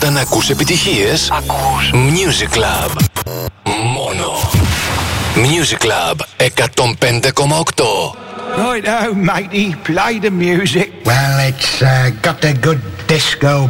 Όταν ακούς επιτυχίες, ακούς Music Club. Μόνο Music Club 105,8. Right now, matey, play the music. Well, it's got a good disco